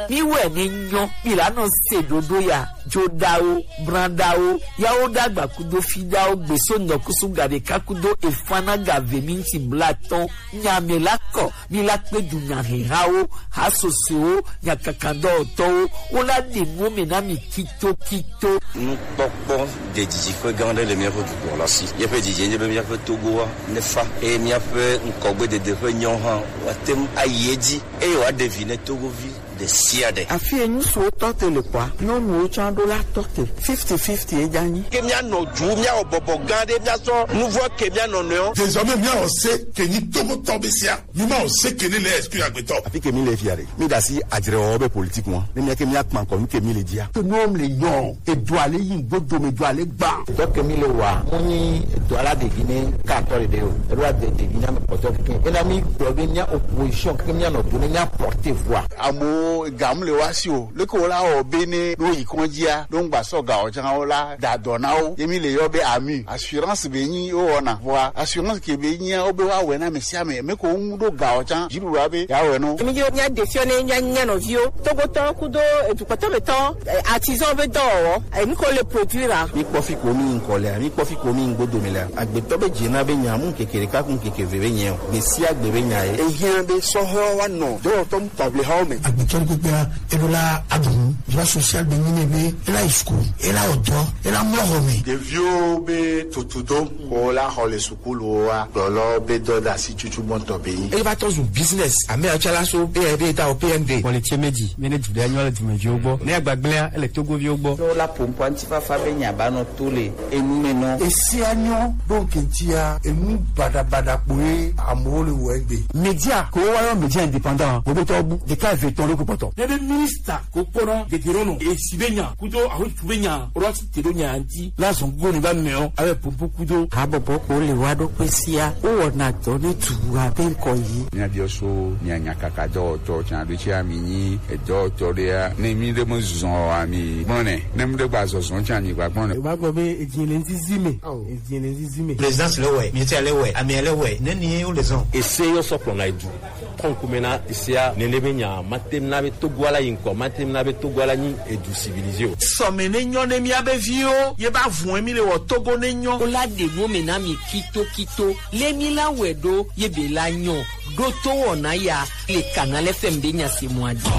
mi we ni nyo mi la no se dodo ya jodao brandao ya o dagba kudo fidao gbeso ndokusu gade kakudo efana gave minti blaton nyame lako mi la pe dunya hao hasosio ya kakando to o la de momena mi kito nous pokpo de diji fe gande le mieux pour la si il fait diji le mieux Togo ne fa et mi a fait un kogbe de réunion ha watem ayedi e wa deviner Togo vi de siade afie nyu so tote le kwa no no chando la tote 50-50 e gagné que mi no ju mi a obobo gande mi a so nouveau que mi no no désormais mi a sait que ni Togo tobesia ni ma sait que les exclu agbeto afi que mi le fiare mi dasi adire obe politique moi mi a que mi a pan ko mi que mi le dia que nom le yon et doit aller yin bodo me doit aller ba donc mi le wa moni doit la deviner 14 de o doit deviner me poto que et la mi doit nya opposition que mi no donner nya porter voix amo gamle wasio le ko la obene no ikonjia don gba so ga ojan ola da donao yemi le yo be ami assurance be yin o ona voa assurance ke be yin obe wa we na mesia me ko ndo ga ojan jiru wa be ya we no mi yo nya défionner nya no vio togoto kudo edukoto beton artisan be do mi ko le produire mi kofi ko mi nkole mi kofi ko mi ngodo mela agbeto be jina be nya mu kekere ka kun kekere be nya be si agbere nya e yen be so ho wa no do to table ha me Ebola adum la social de Ninebe la isku ela odo ela mohome de vieux be totudo o la hole sukulu wa dolo be do da si chuchu bonto be e ba tozu business ame achala so be ta o PND on le tiemeji manage de annual de meji ogbo ne agbagbe ele Togo vi ogbo so la pompo antifa fa be nya ba no tole enu me no esi anyo donc ntia enu bada poe amole wo egbe media ko wa media indépendant o be to bu de ka veton le ko poto le ministre ko poro de dirono e sibenya kudo aho tubenya rosi tedonya anti la son go ni ba meo ave pompo kudo abobo ko le wado pesia o wona to ni tuwa be ko yi nya bioso nya nya kaka do to nya do chi ami ni e do to dia ne mi de mo zon ami bone ne mi de gba zon nya ni gba bone ba go be ejin nzizime présidence le we ministère le we ami le we ne ni o le zon ese yo so plan la du konkumena isia ne lebenya matemna be togwala yinko matemna be togwala ni e du civilisé so me ne nyo ne mi abe vio ye ba vun mi le wo Togo ne nyo o la de mo me na mi kito le mi la wedo ye be la nyo do to wona ya le canal FM de nya se mo adi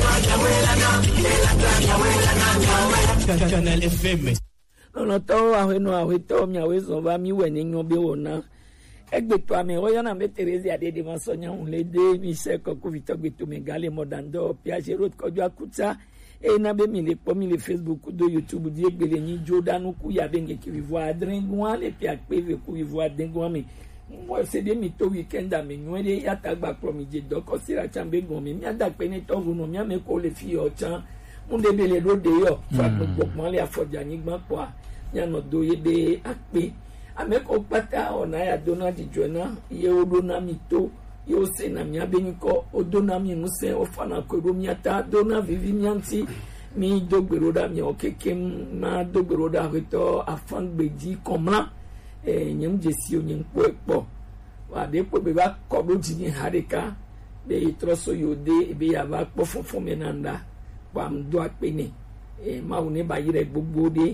Canal FM no to ahwe to mi awe so ba mi we ne nyo be wona egbeto ame oyo na me Teresa Adede Masonya unlede mi se koko vitogbeto me gale modando piaje road kojo akuta e na be mi le po mi le Facebook do YouTube di egbele ni Jordanu ku ya benge ki vivo adrenguan le pia peve ku vivo adrenguan mi mo se de mi to weekend ame nwele ya tagba pro mi je doko sira chambe gon mi ada pe ni to no mi ame ko le fi o chan mun de bele do de yo fa gbogbo le afoja ni gbon po a ya no do ye de ape ameko pata ona ya dona di jona ye odona mito yo se na mi abeniko odona mi nuse ofana ko mi ata dona vivi mianti mi dogberoda mi okeke na dogberoda reto afan gbeji komla nyem jesi onyen po wa de po be ba ko do jini harika be troso yode be ya ba po fonfon menanda wa mdo apene ma une ba yire gbogbo de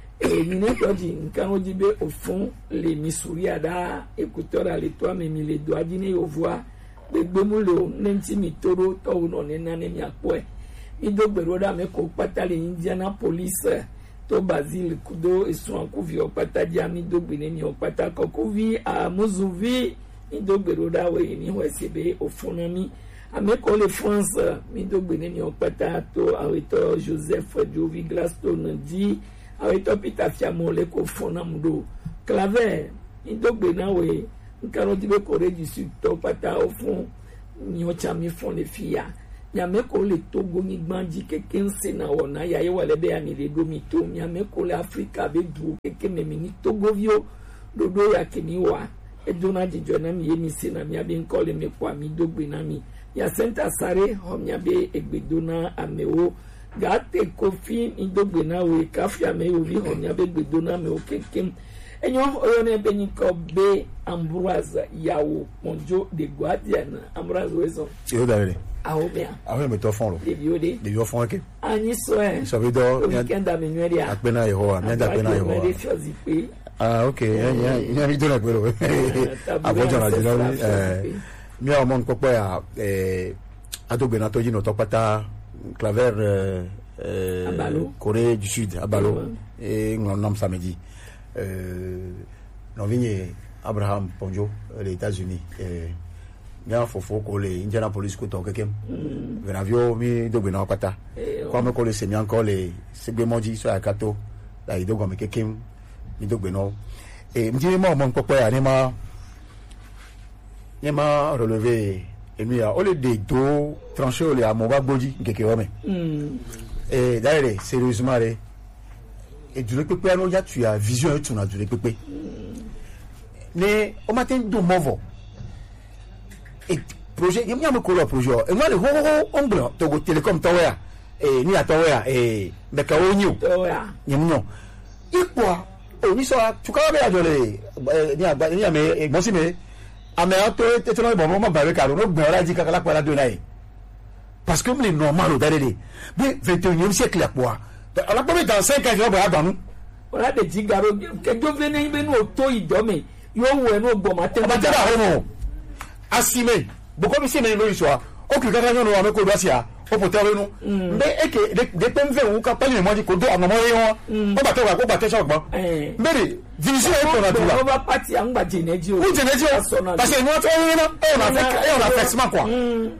ni ne doji nkan ojibe ofun le misuri ada écouteur à l'étoile mais mi le doit dîner au voix gbegbe mu le nenti mi toro to no ne na ne mi apo e mi do gbero da me ko patale Indianapolis to Basile kudo esun ku vi o pataji ami do gbe ne mi o patako ku vi a Mozuvi mi do gbero da we ni ho sebe ofun mi ameko le France mi do gbe ne mi o patato awito Joseph Jovi Glaston di awito Peter Fiamo le ko fona mudo claver indogbe na we nkaro dibe ko regisu to pata ofun ni o chami fon le fia nyameko le Togo ni gbanji keke nse na wona ya ye wale be ami le domi to nyameko le Africa be du keke memi ni Togo vio dodo ya keniwa edona jijona mi yemi se na mi abi nkole me kwa mi dogbe na mi ya senta sare homya be egbedona ameo gate kofi indogbe na we kafia me ovi homya be egbedona me okeke enyo oyone beniko be Ambroise yawo monjo de Guardian Ambroise wezo yo dare ahụ emetọ fọn ro debi ọfọn eke anyị so sọbido weekend amenyere ya akpena yehowa mi anda akpena yehowa okay ya mi dona pelo abojo na jina mi o mo npopo ya adogbe na toji no topata claver Corée du Sud Abalo et ngom samedi no vigne Abraham Ponjo les États-Unis mia fofo ko le Indianapolis ko to kekem venavio mi dogbe na pata kwa me ko le semi encore le segbe moji so akato la idogo me kekem mi dogbe no e mdi mo npopo ya ni ma relever et mi a ole de do trancher ole a mo ba gboji keke o me d'ailleurs sérieusement et du pépé no ya tu as vision et tu na du pépé ne o matin do movo et projet y a me ko projet e moi le ho onglo to go telecom tower ni a tower be ka o nyu no ipo o ni so tu ka be ajole ni agba ni ame mo si me ame auto te no bo mo ba be ka no gbe ora ji kakala pa la do nai parce que les normal d'aller mais 21e siècle quoi on a pas dans 5 ans je va dans nous on a des gigaro que do venir be no to idome yo we no gbo matin ba te ba ho asime boko mi se me lo iso o ki kaka no wa ko do asia o po te no be eke de pemve wu ka pa ni mo di ko do anomo ye won o ba te wa ko ba te so gbon be de division e ko na tu la o ba party an gba jeneji o parce que no to yin na e na festival quoi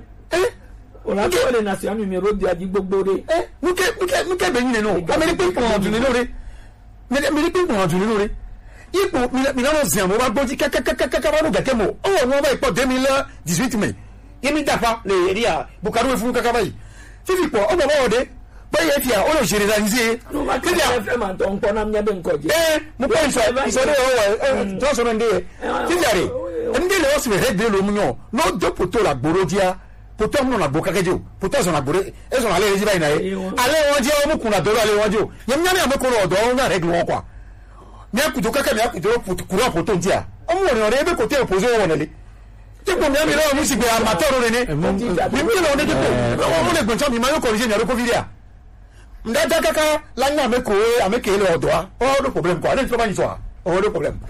on a fait les nations numéro 2 adi gbogbo re muke be yin no america ko on dun ni lore america ko on dun ni lore ipo mi na no zian mo ba gboji kaka ba no gake mo o no ba ipo 2018 mai yemi dafa le ria bukaru fun kaka bayi fifi po o mo ba ode ba ye fia o lo généraliser no ma ke ya fe man ton ko na mnya be nkoje mo ko iso de o to so nde fifi are ndi le o se rede lo munyo no do poto la gborodia poto mo na boka kejo poto so na gbore e so na le ji bayi na ale won je o mu kun na do ale won je o yemi na me ko lo do na rede won kwa ni akuto kaka ni akuto kura poto ntia o mo ni ore be ko te opposé won le ti ko mi ami lo mu si gbe amateur re ni mi mi lo ni ti ko o mo le gbon mi ma yo corriger ni aro ko viria ndada kaka la ni ameko ameke le odo a o no problem ko ale ti ba ni so a o no problem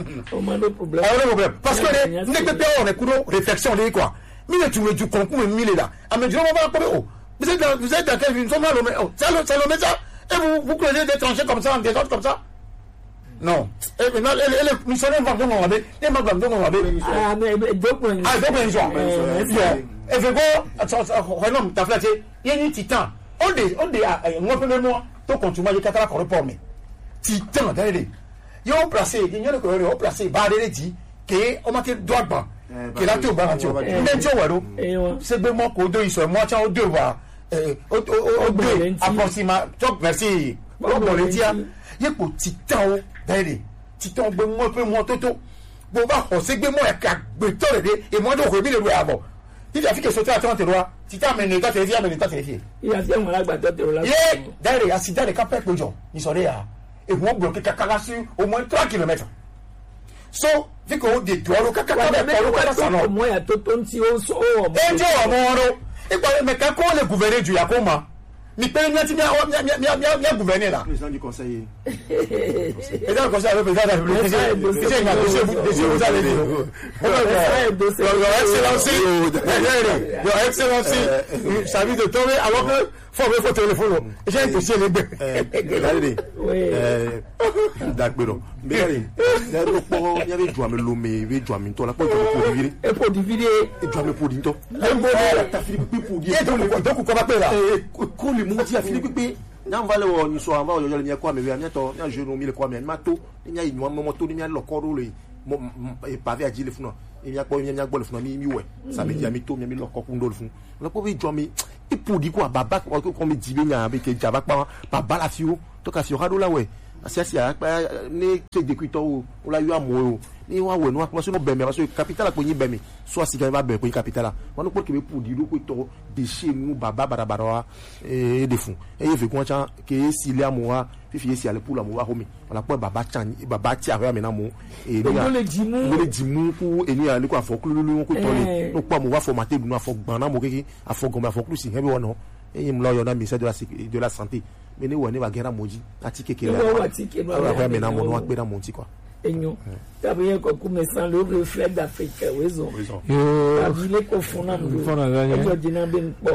parce que ne pe pe on e kuro réflexion le quoi mi ne tu me du concours mi le là a me dire on va pas oh vous êtes dans quelle ville mal oh ça le médecin et vous creusez des tranchées comme ça en des autres comme ça non et non elle missionnaire va donc on va et ma donc on va ah mais donc et fait quoi renom ta flaté il y a une titan on dit moi premièrement to continuer de catara correspond mais titan d'aller yo placé il y a le corps placé ba de dit que on m'a droit ba que là tu ba tu ndenjo waro c'est be mo ko do iso mo cha o do wa o do approxima top merci o bo le dia ye ko titan o d'aller titan gbe mo pe mo toto bo ba ho se gbe mo e ka gbe to re de e mo do ko bi le ru abo ti da fi ke so ti atan te ro titan me ne ta te fi ame ne ta te fi ya fi mo la gba to te ro la ye d'aller accident de cap pejo ni so re ya et mo bloqué kakala sur au moins 3 km. So, vu qu'on dit toi le kakala au moins à totonti o so o e je o mo e pa me ka ko le gouverner du yakoma ni pe nyati mia gouverner là président du conseil et dans le conseil le président de la République c'est vous allez dire your excellency ça veut de tomber alors que faut téléphone j'ai un dossier les d'accord mais là le port il y avait joué lomé il joué minto la port pour divider et joué pour dinto ta Philippe pour dire donc comment pas là ko le monde a Philippe na vale wo ni so amba yo le mi kwa me wi amieto na je no mi le kwa me mato ni nya inu mo to ni mi lo koro le e pavé a jile fun e mi akpo mi agbo le fun mi we ça me dia mi to mi lo kokun do le fun le po bi jo mi ipo di ko baba ko mi dibe nya be ke jaba pa baba la fiu to ka fi o hado la we asiasia ne te dekuito o la yo amo ni wa we no wa so no be me ba so capital ko yin be me so asika ba be ko capital wa no porque me pour di do ko to de chez nous baba barabara e de fun e ye fe ko cha ke si le amoa fifi si ale pour la mo wa homi on po baba chan baba ti ave me na mo e le dimu ku eni ale ko afo kululu ko to le no po mo wa formater no afo gban na mo keke afo gban afo klu si hebe wono e yim lo yo na ministère de la santé mais ne woni wa gera moji ati keke la me na mo no pe na mo ti quoi enyo tabiye ko kumesan le reflet d'Afrique wezo tabile ko fona mdo ejo dina ben po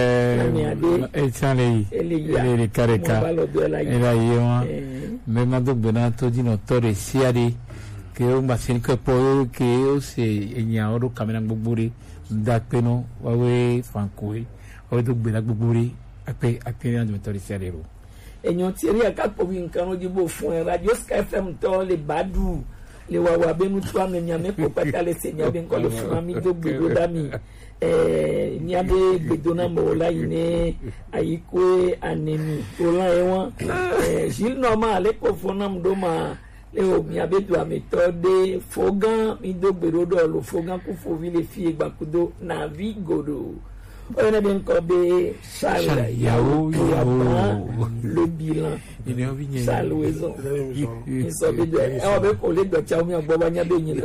le kareka era yo me mando benato di notore siari que un basin que po que o se enya oro kamera gbuguri dakpeno wawe fankoi o do bena gbuguri ape na notore siari ro enyo tiri akapo winkano jibo fun radio Sky FM to le badu le wawa benu to amenya me ko patale senya ben ko le fun mi do gbedo dami niabe gbedona mo la ine ayikwe anemi ola ewon jil normal le ko fonam do ma le o mi abedu ametode fogan mi do gbedo do lo fogan ku fo vi le fi egbakudo na vigodo on a bien cobé Charles Yao le bilan Salouezon ils sont bien on va coller de Tchaoumi en Bobania Béni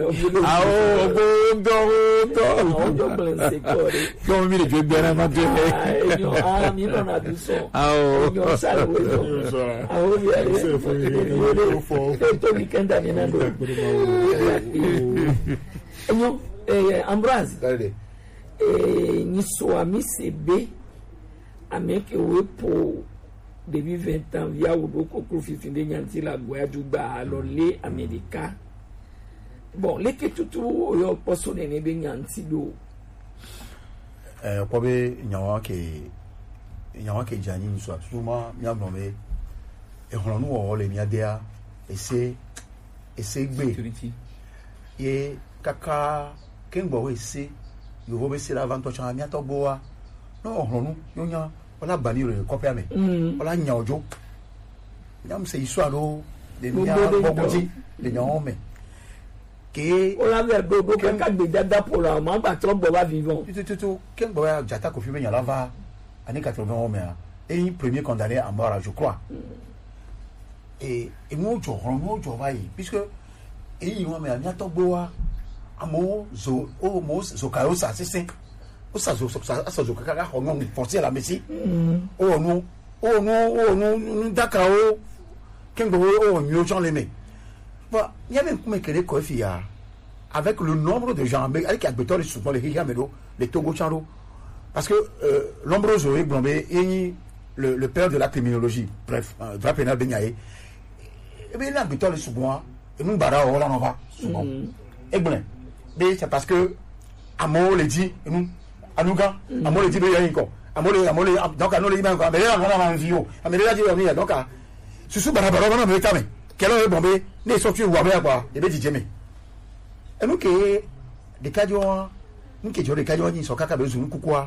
comme il est bien amateur mi non a du son on Salouezon tout week-end aminando Ambroise niso ami sebe ameke wepo depuis 20 ans via ou ko fifi de nyanti la goya juba alole America bon leke tutu yo poso ne be nyanti do ko be nyawa ke jani niso suma mi abome e holonu o le mi adea ese gbe ye kaka kengbo we se yo vobe se la vanto cha mi atogboa no ohronu yonya ola bani re kopia me ola nya ojo nyam se iso alo de mi abogoji de nyon me ke ola be gogo ka gbe dada pour la ma gba to gbo ba vivant tout ken gbo ya jata ko fi me nya lava ani 80 me et premier condamné à mort je crois et mo jo bayi puisque et yi mo me ami atogboa amo zo o mo zo kayo sa sese o sa zo kaka ho no forcer la messi o no daka o kengo o mi Jean Lemé bah il y a même comme que ko fia avec le nombre de gens avec Agbetor souvent les Higamelo les Togo Charo parce que Lombroso et Blombe et le père de la criminologie bref Drapena Benyaye et bien Agbetor souvent et nous bara o la nova souvent et bon mais c'est parce que amo le dit nous anuga amo le dit be yin ko amo le donc ano le même ko mais là on a envie mais là dit on donc susu barabara on me tame kelo e bombe ne so fi wa ba kwa e be di jeme e nu ke de kajo nke jo de kajo ni so kaka be zuru kukua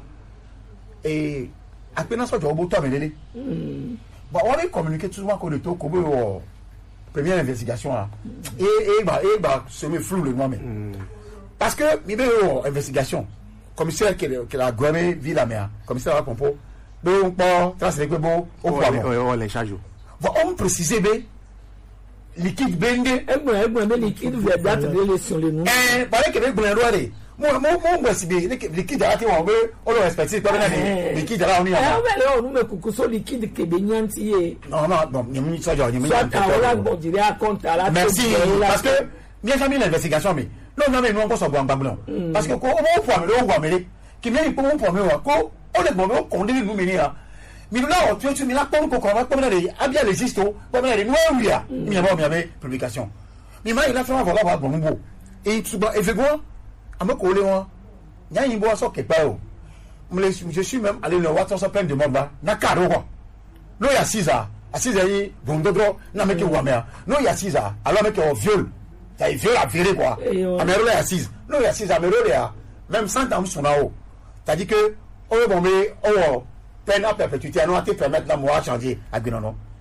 e apena so jo bo to amelele ba on est communiquer souvent ko de to ko bo première investigation là et bah se me flou le nom mais parce que mi be investigation commissaire qui la gomme ville la mer commissaire à pompo donc bon transférer que bon on les charge va on préciser be liquide bende egbo liquide via date de l'élection le nom paraît que be bon roare mo si be liquide ati won be o lo respecter to na liquide la on ya on nous me kukuso liquide ke be nyanti e non ni so jo ni mi ça ta bon dire à compte la merci parce que bien famille l'investigation mais non mais nous encore so bon babulon parce que ko mo po amele o amele ki me po mo po me wa ko o le bon ko ndi nu mi ni ha mi na o tu mi la ko ko ba ko na de abia registo ko na de no awia mi ba mi ave publication mi ma il a fait voilà ba bon bo et tu ba efego amako le won nya yin bo so ke pa o je suis même allé le watson so plein de monde là na karo ko no ya Caesar yi bondodro na meke wa me no ya Caesar alors meke o viol ça il viol à virer quoi amero ya Caesar no ya Caesar amero ya même sans dans sonao ça dit que oh bon mais oh peine à perpétuité non te permettre la moi changer à non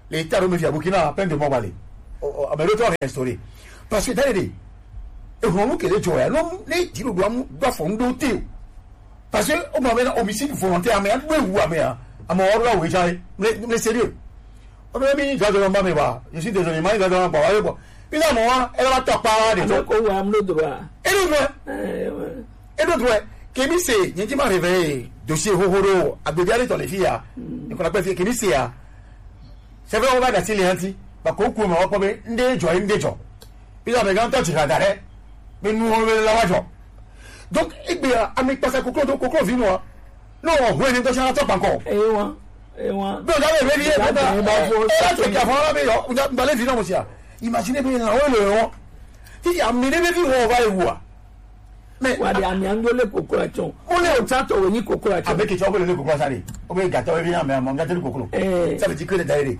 l'État de Burkina a peine de m'emballer. Mais l'autre est restauré. Parce que d'ailleurs, et on que les joueurs, les tirs doivent fonder doté. Parce que on m'a mis homicide volontaire, mais à mon ordre, oui, mais sérieux. On m'a mis dans le bas, mais je suis désolé, mais dans le bas, puis là, moi, elle va taper des trucs. Et l'autre, Kémi, c'est, il y a un réveillé, dossier Horo, à Bédiale dans les filles, et qu'on appelle Kémi, c'est c'est vrai, on va gâter les hantis, parce qu'on peut me reprendre des joints, des gens. Puis là, mais quand tu vas d'arrêt, mais nous, on veut la voiture. Donc, eh bien, avec pas ça, Coco, vit moi. Non, on veut une deuxième attaque encore. Et moi. Non, j'avais vérifié, on va les vider, monsieur. Imaginez bien, on le rond. Si amenez les vies, on va les voir. Mais on est au théâtre, on est coco. Avec les gens, on est coco. On est gâteau, mais on gâte le coco. Ça veut dire que les d'ailleurs,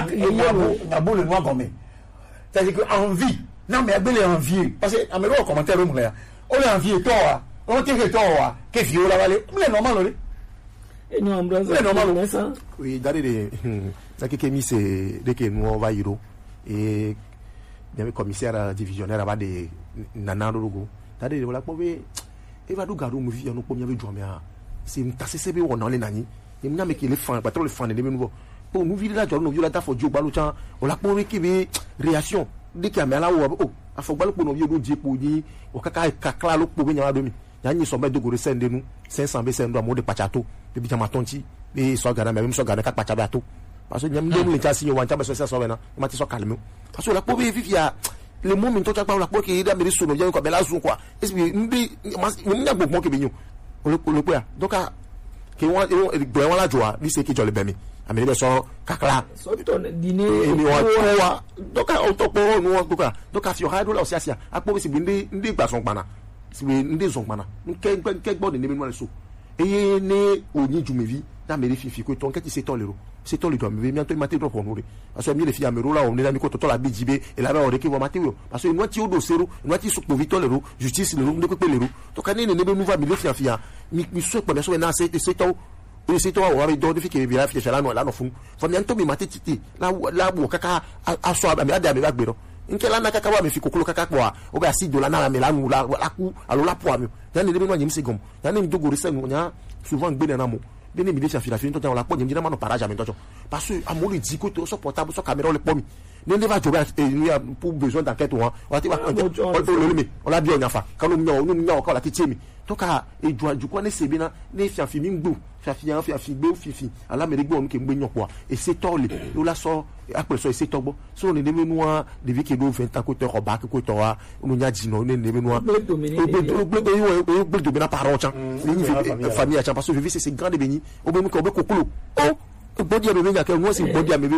on a beau le noir gommé. C'est-à-dire qu'envie, non, mais elle est envie. Parce que, à mes commentaires, on est envie, toi, on est toi, qu'est-ce qu'il y a là-bas? On est normal, et nous, on est normal, ça. Oui, d'ailleurs, quelqu'un mis c'est dès que nous on va y et il y a commissaire divisionnaire là-bas de Nana Rogo. C'est-à-dire voilà pour ver et va nous garder nous vie nous premier jouer mais c'est une tasse c'est bien on en les nani et nous mais qui les fans pas trop les fans de nouveau pour nous vivre là nous vivre là faut Dieu balo chan on la pour qui be réaction dès qu'il y a là oh a faut balo pour nous vieux nous dire pour dire au kaka kakla lo pour venir à demi yani sommet de gore sende nous 500 bc ndo amode pachato et puis matonti et so gana même so gana ka pachato parce que nous les tas signé on t'a ça so bena mati so calme parce que la pour vivre ya le moment to cha pa la pour que ida me so no ya ko bela zo quoi est-ce que ndi n'a beaucoup que benyo le quoi donc que on la joie ni c'est qui jole bemi amene be so kakla so ton dîner et ni wa donc on to po no donc fi o ha do la osia sia apo se ndi gba son pana si ndi son pana nke gbo de nebe no le so eye ne oni jumevi na mere fifi ko ton ke ti se ton lero c'est toi le doigt mais bientôt maté trop pour nous parce que mi les filles amero là on est dans miko to la bijibe et là on récupère maté parce que nous ti odo sero nous ti sukpo vito lero justice lero de ko lero to kan ne ne be nous va mi le fia mi so po so na c'est toi et c'est toi on va do de fi ke bi la fi là no fun fo mi anto mi maté titi la bo kaka aso abi ada mi ba gbero nke la na kaka wa mi fi kokolo kaka po o ga si do la na me la nu la ku alo la po ami dan ne be no nyim se gom dan ne do go rese no nya souvent gbe na mo bien évidemment ça fait longtemps on la pogne me non para jamais parce que à mon dit que so portable so caméra le pomme ne va jouer il y a pour besoin d'enquête on l'a bien enfin quand nous encore la petite donc et du quoi ne c'est bien ne fi fi mingbo fi fifi ala me regbo on ke ngbe nyokwa et c'est tole nous la so après so c'est tobo so on est nous depuis que nous 20 ans côté roba que côté wa nous nya dino ne nous bleu dominer par rocha famille a parce que je vis c'est grand de béni au même ko kokolo oh body a bébé que moi c'est body a bébé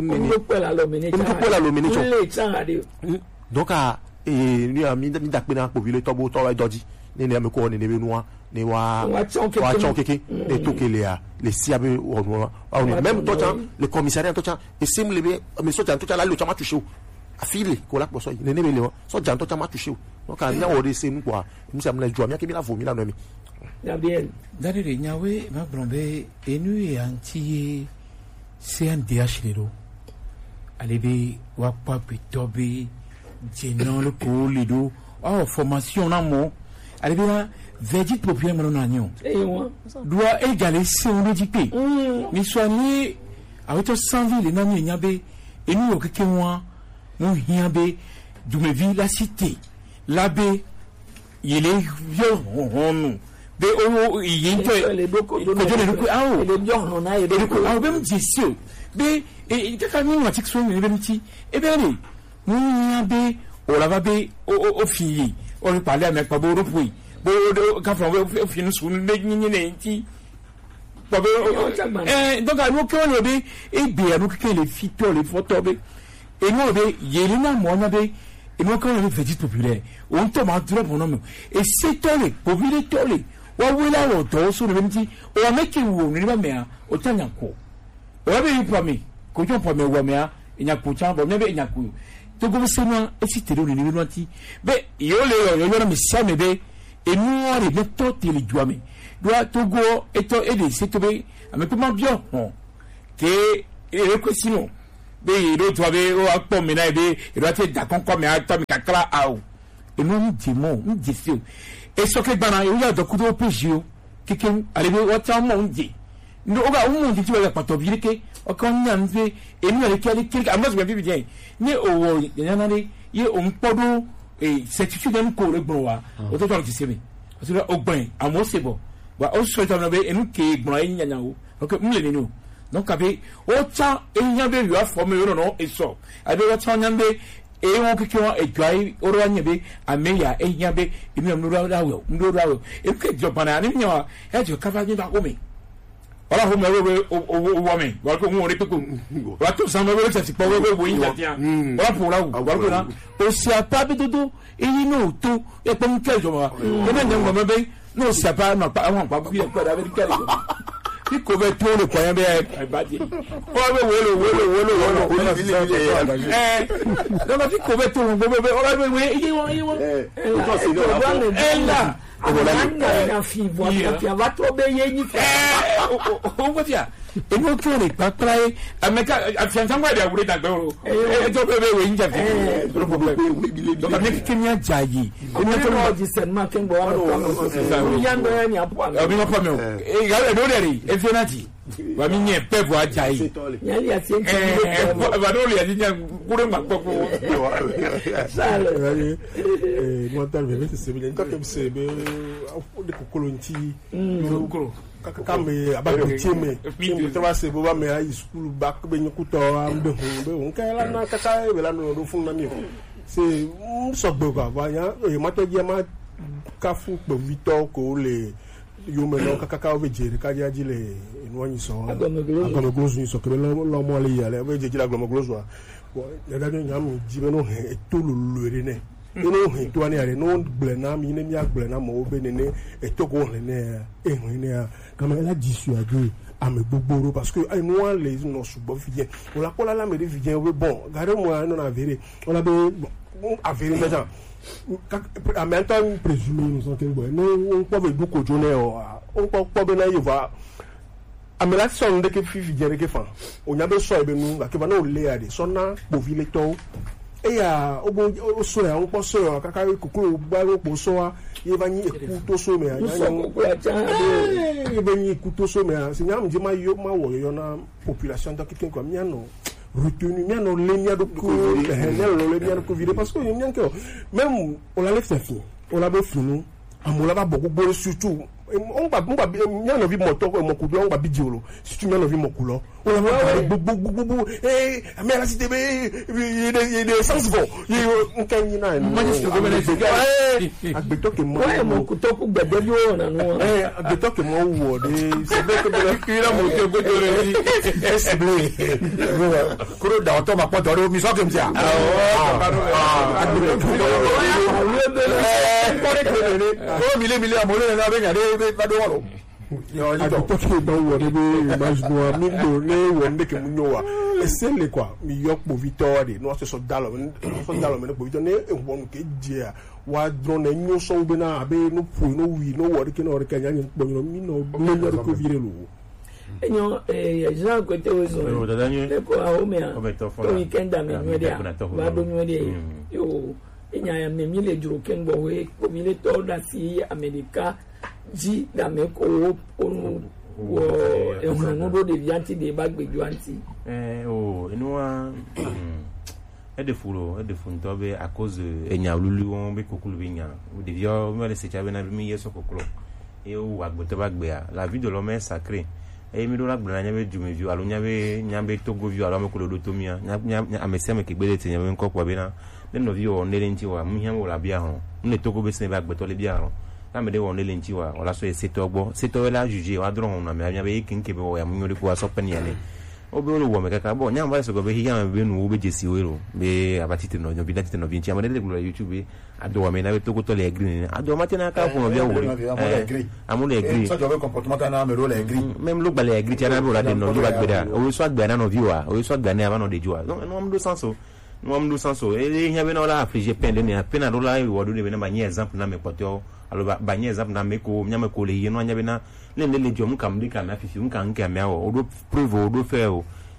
donc et nous a mis dakpe na ko vile tobo to doji ne me ko ne be noa ne wa chokeke et tout que les siabe on même tout temps le commissariat tout temps et sim le mais so tout temps là le chama touché a file ko la poso ne me le so jan tout chama touché donc a nya o de sim quoi nous ça me joie que mi la vomi la no mi Gabriel darere nyawe ma blombe enu e anti CNDH lero alebe wa pa pitobe jenon le ko lido formation na mo alebe Veggie populaire mononagnon doit égaler si on le dit que ni soigner avec 100 villes nani nyabe et nous que moi nous nyabe du me vie la cité l'abbé il est vieux on de o il est beaucoup de les bien on a et de même Jésus de et quand nous atik so ni bemti et bien nous nyabe o la va be o fille on parler avec pas beau repris quand on finit sur une neti donc à nous qu'on est et bien nous que les photos les photos et nous be yelina mo na be et nous qu'on est Veggie populaire on tombe en trop pour nous et c'est tolé populaire tolé wa wela wo to sur le menti o make wo ni ba mea o tanya ko o be yi promis ko jo promis wo mea nya ko chan bo ne be nya ko to go se no e si tere ni no ti be yo le yo na mi sa me be et nous on est tout les jouami doit Togo et to et c'est to be mais comment bien que et que sinon be ro to be o akpo mi na be ro ati da konko mi ato mi kakra awo enu ndimo ndifio esoke gbana e ya dokudo pejio kike alebe wata mo nje no oga umu nditi wa pato birike o kan nyam be enu ale kele kele amos be bi ni owo yana ni ye o npodo certificate dem ko regbo wa o to to ti se mi o to ogban amosebo wa o so to no be enu ke gbon yin nyanya o okay mle ni no no ka be o cha eyan be you for me no eso abe wa cha nyam be e won kike won edwai oro anya be ameya eyan be emi am no rawo e ke joba na ni nya e jo ka fa ni ba ko mi ora ho me wo me wa ko won ri pe ko wa to san me we se po we wo yin ja ora po ra wa ko na o si apa bi dudu eyin no to e po nke jo ma e na nyam me be no si apa na pa won pa bi e ko da be ke ki ko be to le ko yan be e ba di o be wo lo no ki ko be to wo be o be we yi won to si do la na fivo que va to be yin o go dia e mo to le pa prae ameka afianza ngwa dia wure dagbe o e to be we yin ja fi problem do ka mek kenya jayi e mo to no di sen ma ken bo wa yan do ni apo abi no pa me e ga le do le e fenati wa mi nye pe bo ajayi yan ya ti va do le ya kure ma ko sale mo tal be se be nta ke se be de kokolo nti kokolo kame ababe tieme tieme to ba se bo ba me high school back be nyukuto ambe ho be won ka la na kaka be la no do fun na mi se so gbe ka ba ya e ma to je ma ka fu pe vito ko le yo me no kaka o be jere ka ja jile enu anyi so agomeglozu ni so ke lo mo le ya le be je jile agomeglozu wa le da nya mi jibe no he to lo re ne ino he to ani are no gble na mi ne mi agble na mo be ne e to ko le ne e ho ne kama la dissuader ame gbogboro parce que ai moi les no subo fidien on la kola la me de fidien we bon gare moi no na véré on a be avéré déjà en même temps présumé nous sont que bon on peut be ko jone on peut be na yiva ame la son de ke fidien ke fa on ya be so e be nu ga ke ba na o le ade so na po vile to eya obo so ya on po so kaka kokoro gba po so wa ye ba ni eku to so me anya ye ba ni eku to so me se nyam je ma yo ma wo yo na population da kiken ko mi ano retenu mi ano le mi ado ko le mi ado ko vide parce que ni nyan ko même on la laisse fin on la be finu amola ba bogo surtout on ba nyana no vi moto ko mo kudo on ba bidiolo si tu nyana no vi mo kulo on la ba mais la cité be de sens bon on kan ni na mo ni ko mele se agbeto ke mo kuto ku gbede yo na no agbeto ke mo wo de se be ke be kira mo te go do re se ble kuro da to ma poto ro mi so ke mtia agbeto ko mile amole na be ngade ba do woro yo ni to ke ba wo de be majno mi do le wo ndeke munyowa esele kwa mi yokpo victoire no so dalo me no po ne e won ke je wa drone nyo so be na abe no pu no wi no wo de ke no re kanya ni po no mi no le no ko vire lo enyo ya ko te wo so ko a o me a weekend am ni dia ba do ni dia yo enya ya me mi le juro ken bo we ko mi le to da si America ji da me ko onu wo e no do de vianti de bagbeju anti enwa de funto be à cause enya lulu won be kokulu be nya de vio me le se chabe na bi mi yeso kokulu e o agboto bagbe a la vie de l'homme est sacrée e mi do la gbana nya be jume vio alo nya be togo vio alo me ko do tomia nya amese me ke gbele te nya be nko kwa be na de no vio on le nti wa mu hia wo la bia ho ne togo be se bagbeto le bia ho na me de won le nti wa wala so e seto la juger wa dron na me nya be kinke be wo ya mu nyori ko aso pen ya ne obolo wo me kaka bo nyamba so go be hiya be nu wo be jesi wero be abatite no bi datite no bi ntia amade le glo YouTube ado wa me na be to ko to le green ado mate na ka fo no bia wo amule green so jo be comportement na me ro le green même lo gbale green tia na be ro la de no ba gbeda o so agba na no viwa o so agba na ba no de joa no amdo sanso e hiya be na la affliger pende ne apena ro la wo do be na ba nye exemple na me poto alo ba nye exemple na me ko nya me ko le yeno nya be na le jom kam di kam afifi un kan kam ya o do prove o do fe o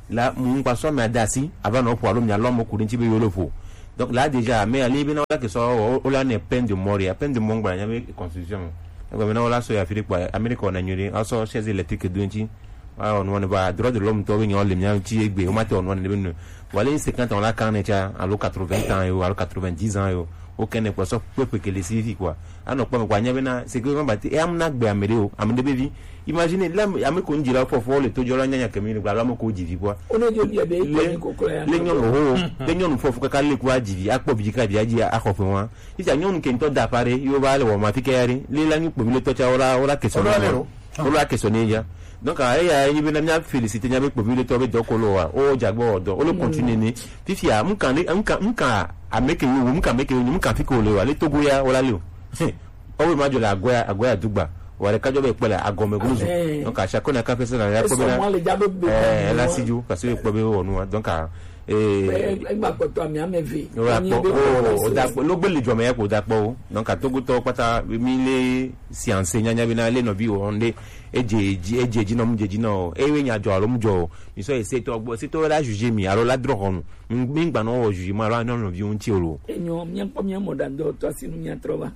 là mon poisson mais dasi avant non pour l'homme l'homme ko din ti be yolo fo donc là déjà mais ali bi na la que so o la ne peine de mort ya peine de mort ba ya constitution donc maintenant là so ya Philippe Amérique on a nyuri also chaise électrique dunti on ne va droit de l'homme to bi on le mia ti egbe o mate on ne be no voilà 50 ans là quand on est à 80 ans et à 90 ans yo aucun ne poisson peuple que les civiques quoi alors pas quoi nyabena c'est que on bati e amna gbe amere amde bevi imaginez là ame ko njira fofo le to jolo nyanya kemi gba lo ko jivi quoi on est bien be ko ko ya le nyon ho le nyon fofo ka le ko jivi akpo bi ka bi aji akofo won ija nyon ke nto da pare yo ba le wo ma fikere le la nyu po bi le to cha ora question ora question ya donc aya yi bi na nya féliciter nya be po bi le to be dokolo wa o jagbo odo o lo continue ni fifi a mu kan ameke wo mu kan meke wo mu kan fiko le wa le togo ya ola le o we ma jo la agwa dugba wa le kajo be pele agome guzu donc à chaque na ka pese na ya ko be la siju parce que ko be wonu donc gba ko to mi amevi o da lo gbe le jo me ko da po donc a togo to pata mi le science nya bi na le no bi o nde ejeji no mjeji no ewe nya jo alo mjo mi so ese to gbo se to la juger mi aro la dro honu mi gba no o juger ma aro no bi un ti oro enyo mi en pomia modando to asinu mi atrova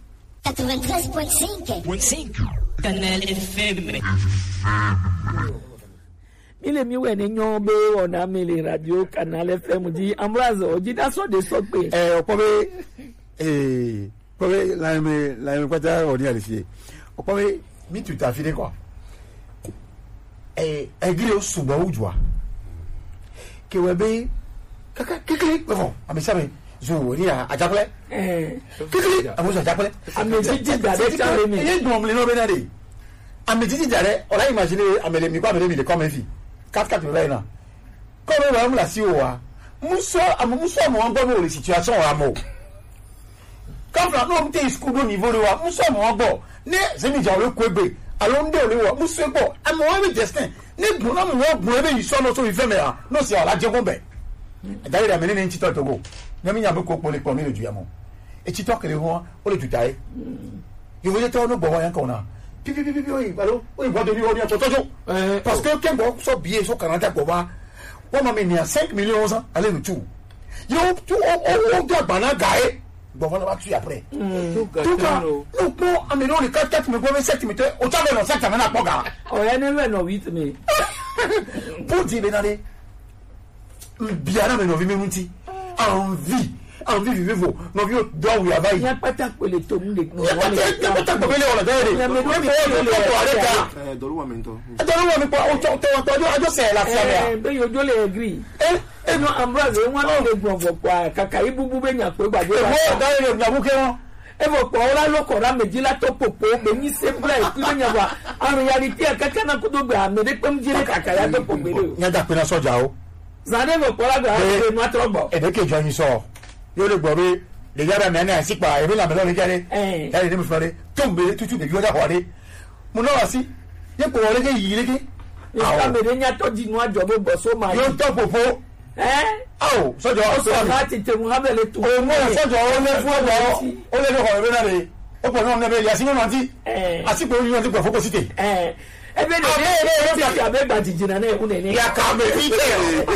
93.5 Canal FM. Mile mi we ni nyon be ona mile radio Canal FM di Ambroise oji da so de so pe pobe la me kwata oni alifie pobe mi tu ta fide quoi egire osuba ujwa ke webe kaka kekele bon amesame zo ri ajakole kekele amuso ajakole amejiji dare chale mi e dum le no be na de amejiji dare ola imagine amele mi kwa mi le come fi 4 me na comme va mu la si o wa muso mo ngbo no le situation wa mo quand no mte school no niveau wa muso mo ngbo ne zemi ja le kwegbe alo nde ole wa muso gbo amo wa be destin ne gun na mo gun ebe yi so no so ife me ha no si ala je gun be dari da menene nchi to togo nyami nya be ko pole po mi le duya mo e chi to kele ho o le tutai yo voye to no gbo wa yan ko na pi oi alo oi gbo de ni o ni to tojo parce que ken bo so bien so Canada gbo wa wọ́n máa mi ní 5 millions san alẹ́ nu tu yóò tu ó tó àgbàna gàáyé gbọ̀ngàn náà wá tu après. tout cas nous pon àmì lórí 4 mi gbọ́ mi 7 mi tẹ́ o tí a bẹ̀ lọ 7 mi náà pọ̀ gà. ọ̀rẹ́ ní bẹ́ẹ̀ nọ 8 mi. pour dire bẹ́ẹ̀ náà de biara mi nọ fi mi mu ti envie vivre nọ fi dọ̀ wù yàrá yìí. yẹn pátá pèlè tó ń lè gbọ́. yẹn pátá pèlè wọlé dọ́wọ́ de. yẹn mi dọ́wọ́ de. dọ́lúwà mi tọ́. dọ́lúwà mi pọ̀ ọjọ́ sẹ̀ la fẹ́ mi. bẹ́ẹ̀ yóò jọ lè agree. ẹnu Ambroise wọn náà lè gbọ̀n fọ̀ pa kàkà ibùbù bẹ́ẹ̀ yàn pé gbàgbé wa. ìwọ ọ̀dà yẹn lè yàgò kẹ́ wọn. ẹ bọ̀ pọ̀ ọ̀la lọ́kọ̀ọ́ra méjìlá tó pòpò bẹ́ẹ̀ ní sẹ́fúlà ìpínlẹ̀ yẹn wa àrùn reality kẹ́kẹ́ náà kó tó gbé àmì ní pẹ́m jírí kàkà yá tó pò gbélé o. yẹn dà pinna sọjà o. zàdé bọ̀ pọ̀ lágbà àti ẹnu àtọ́gbọ̀. ẹ̀dẹ́kẹ̀jọ yín sọ yóò lè gbọ́ pé lè yára mẹ́rin àti sípa èmi làmì lọ́rin jáde jáde ní mi fúnra rẹ tó ń bèrè tútù lèbi ọjà wọlé mo náà wá sí yẹ kó wọlé ké yìí léke. ìgbà mèrè ní atọ́jú inú àjọ ló bọ̀ só máa yí. yóò tọ́ pòpò. awo sọjọ ọsọ ká ti tẹ̀wọ̀n hábẹ̀lẹ̀ tó. òun náà sọjọ ó lé fún ọjọ ó lé ní ọ̀rẹ́ bẹ́ẹ̀ náà rè ó pọ̀ náà nẹ́bẹ̀ yà sí nínú ọtí àsìkò orí wọn ti gbà fókò síte. ebe de ne ti ti abe gba jijina na ehun ne ya ka me fi te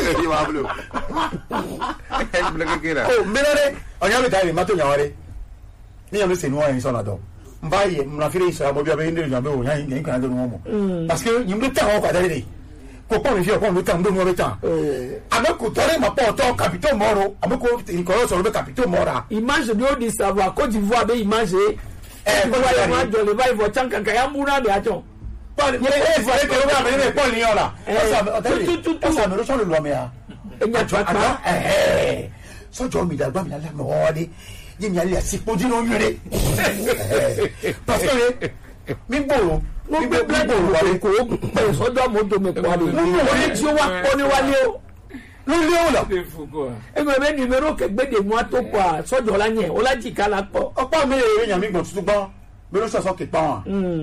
o menere onya mi tare mato nyaware ni ya me se ni won yin so na do mba ye mna fire so mo bi abe ndere nyabe o yan yin kan do no mo parce que yin be tan o pa dare de ko po mi fi o po mi tan do no be tan ame ko tore ma po to capitaine moro ame ko in ko so be capitaine mora image de Côte d'Ivoire Côte d'Ivoire be image ko wa ya ma jo le ba ivo chan kan ka ya mura be ajo Paul, il est vrai que le gars mais Paul il y a là. Ça me ressemble le mien. Et n'y a pas pas. So jo mi dagba mi la me wodi. Yi mi ali asipo di no yure. Parce que mi bolo, mi bolo wale ko so do mo do me kwa le. Ni tí ó wá pọ̀ ni wale o. Lo le o la. E go be numéro ke gbe de mo to kwa so jo la yen, o la ji kala po. Opa mi re yan mi gbon tutu gbon. Me lo so ke pan.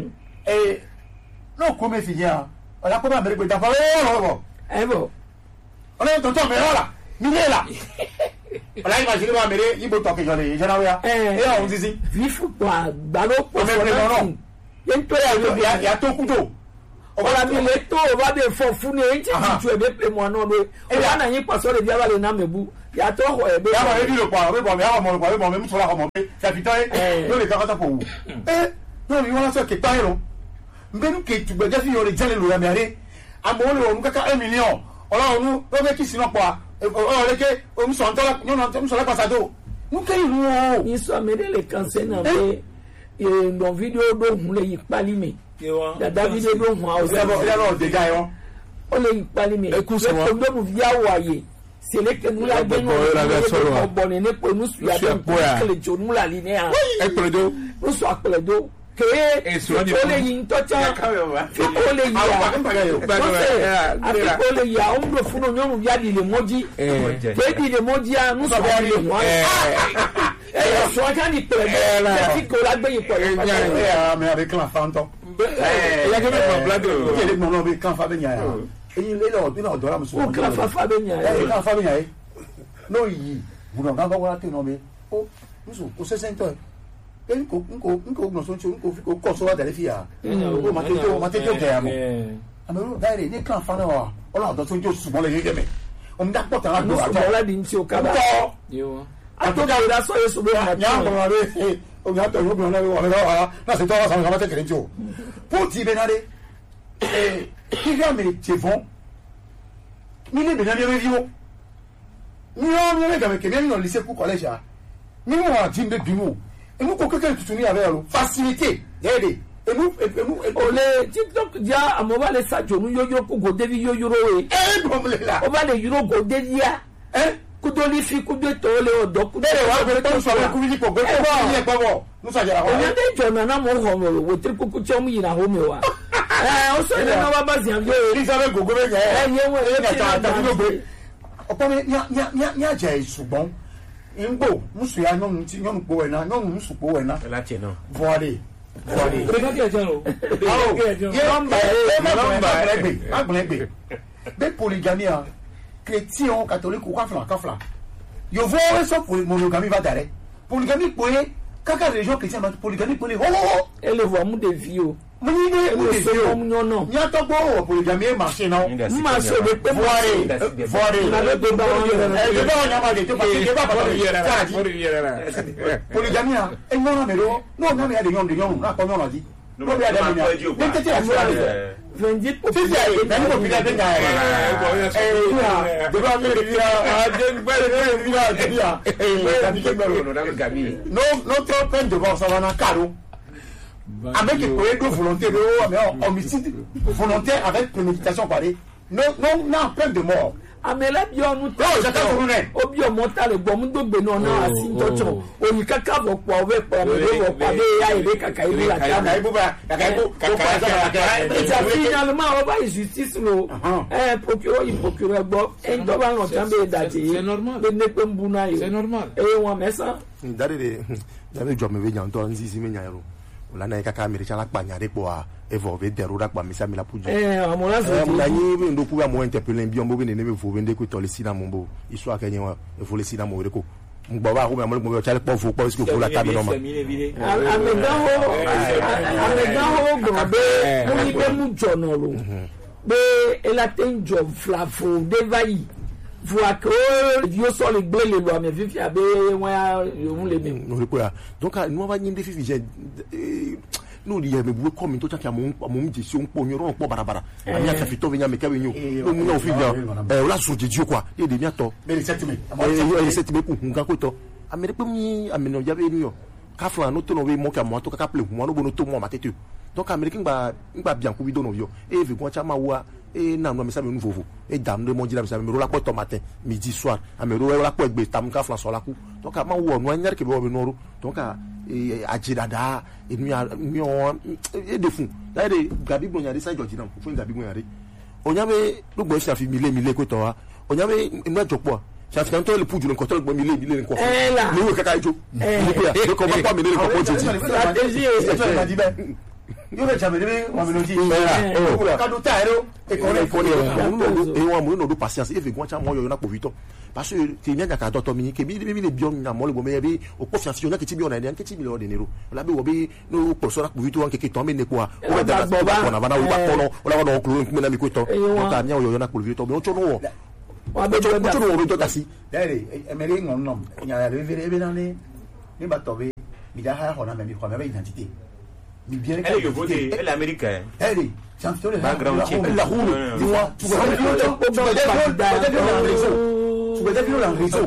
No come figlia la come a questa fa bo ole tonto me ora mi lela la immagine va mere ibo to ke jole je na wa o zizi vifu kwa gbalo po me no yen to ya to kuto ọ̀la mi lè tó o bá bẹ fọ fún ni èyí tí tu ẹ̀ bẹ́ pè mọ́ náà lóye ọ̀la náà yín pàṣọ rẹ̀ bí a bá lè ná mẹ́bu yàtọ̀ ọ̀ ẹ̀ bẹ́. yàrá ebi ló pa ọ̀rẹ́ bọ̀ mi àwọn ọmọ rẹ̀ bọ̀ mi sọ̀rọ̀ ọmọ mi ṣàfihàn ẹ̀ lórí kakọ́tà pọ̀ wù. náà mi wọ́n lọ́sọ̀ kí páyìí rò nbẹ́nu kì í tùgbẹ́jẹ́ fi yọrọ ìjẹ́lẹ̀ lóra mi àrẹ àmọ́ ó lè wọ̀ nǹkan ẹ̀ mílíọ̀n ọlọ́run ó bẹ́ kí sinú pọ̀ ọ̀rẹ́ ké omisọ̀ntọ́lá pàṣàdó nùkẹ́ ìlú wọn. ní sọ mi lè kàn sí náà pé ìrìnà fídíò lóhùn lè yí pálí mi dada fídíò lóhùn àwọn ọ̀sẹ̀ ó lè yí pálí mi lẹ́kọ̀ọ́ lóhùn fíyàwó àyè sèlékè nula gbẹ́nu ọ̀gbọ̀nì nípa onúsùyàdó kẹlẹ̀jọ nula lì ní à nusọ àpẹlẹdó kèé ó lè yí ntọ́jà fíkó lè yí à lọ́sẹ̀ àfikó lè yí à ó ń lò fún ọ̀nyọ́nù yáàdì lè mọ́jí kéèdì lè mọ́jí à nusọ àpẹlẹ lè mọ́ ẹ̀ sọ́jà ní pẹ̀lẹ́ fíkó la gbẹ̀yìn pẹ̀lẹ́. mi àbí kílà fáńtọ́. ẹ̀yà kí n bẹ̀ fọ̀ bladò. ó kéde gbọ̀n náà bí kílà fábẹ́ nyà yà. eyín lé lọ́wọ́ bí náà dọ́ra muso. ó kílà fábẹ́ nyà yà. kílà fábẹ́ nyà yà. n'o yìí bùnà gángan wọlé tẹ̀ náà mi. ó muso o sẹ́sẹ́ ń tọ́ ẹ̀. e nko gbọ̀nsọ̀ tí o kọ́ sọ́wọ́ dàrí fi yà. o ma tẹ́ tó gẹ̀yà mọ́. àmì olú dáìrè ní kílà fábẹ́ wa ọlọ́dọ̀ tó ń jó sùmọ́lẹ̀ yé gẹ̀mẹ̀. ọmọdé àpọ̀tà àtọ́jà ìdá sọ yéṣu bí wọn àti àwọn ọmọ rẹ omi àtọ̀ ìwé obìnrin náà wọlé lọ́wọ́ náà sì tọ́wọ́ sàmúlò kàmá tẹ̀kẹ̀rẹ́ tí o pọ́ọ̀tì ibẹ̀ náà dé kíkẹ́ àmì tè fún nílé ìbẹ̀rẹ̀ ní rédíò ní ọ́n ní ẹ̀gàmẹ̀ kẹ̀mí ẹ̀yìn náà lè ṣekú kọ́lẹ́ṣà ní wọn àti ń bẹ bímọ èmi kò kékeré tuntun ní abẹ́ ẹ̀rọ fásilité yẹ́ẹ̀dẹ̀ ole tiktok ja àmọ́ bá lè ṣàjòmú yóyó kó gòdèbí yóyó rowe ó bá lè yúró gòdèbí yá kudoli fi kudu to le odo kudu le wa gbere to so ku bi ko gbere ko ni e gbo musa jara ko ni de jona na mo ho mo wo tri ku cho mu yina ho me wa o so le na wa ba zian yo ri sa be gogo be ye wo e ka ta ta no gbe opo mi nya je sugbon ngbo musu ya no nti no po we na no musu po we na la che no voile ko ka ke jaro ye lomba be polygamie chrétien catholique ou kafla yo vois ça pour monogamie va d'arrêt polygamie pour kaka religion chrétienne polygamie pour oh elle voit mu de vieux mu de vieux non ni atogbo polygamie marché non marché de pe voir na le de ba on nyama de to parce que ba polygamie e non mais non non mais de yon na ko non dit no be adam ni de tete afura vendit pour si c'est même pour bien bien de ba me dire a de no trop peine de voir ça va na caro avec une volonté de homicide volontaire avec préméditation paré non peine de mort amela bi onu to o bi o mota le gbo mu dogbe no na asin tocho oni kaka bo po we po me le wo pa be ya ile kaka ile la kaka ibu ba kaka it's a finalement o ba justice lo procureur gbo en do ba no tambe dati c'est normal le ne pe mbuna yo c'est normal e won mesa dare jo me we nyan to nzi si me nyan ro la na kaka mi rechala pa nya de po a evolve dero da pa mi sa mi la puju amola so la ni bi ndo ku ba mo interpeller bi ombo bi ne me fo be nde ku to le sina mo bo isu akenye wa e fo le sina mo re ko ngbo ba ko me mo chale po fo po isu ko la ta me no ma amegaho grobe mo ni be mu jono lo be elatenjo flafo devai voit que Dieu soit le blé le loi mais vifi abe wa yo le même no ko ya donc nous va nyinde fifi je no di me bu ko mi to chaka mo mi je si on po nyoro po barabara ami aka fito be nya me ka be nyu no mu na ofi ja o la so jeju kwa e de mi ato be le setime e setime ku nka ko to amere pe mi ameno ja be ni yo ka fla no to no we mo ka mo to ka ple hu mo no bo no to mo ma tetu donc amere ngba bian ku bi do no yo e vi ko cha ma wa e na no mi sa me nu fofo e dam de mo jira mi sa me ro la po to matin midi soir amero we la po egbe tam ka fla so la ku donc ma wo no anyar ke be wo be no ro donc ajidada mi o e de fun da de gabi gbo nyare sa joji na fun gabi gbo nyare onyabe lu gbo sha fi mile ko to wa onyabe ina jopo sha fi to le puju nko to gbo mile nko ni we kaka ijo ni pe ya ko ba pa mile nko po joji strategie Yo le chamé de wa melodi. Kadu ta ero e mo no do patience e ve gwan cha mo yo na povito. Parce que ti nya ka doto mi ke mi le bion na mo le bo me bi o confiance yo na ke ti bi on na ke ti bi lo de nero. La bi wo bi no professeur na povito an ke to me ne kwa. O da na bana o ba kono o la no klo mi na mi ko to. O ka nya yo na povito me o cho no. Wa be cho no do tasi. Dere e me ri ngon nom. Nya ya le vere be na ni ba to be mi da ha ho na me mi ko me ba identité. Mi bien elle est votée elle est américaine elle chanson de background check la roule dis-moi tu vas dire la raison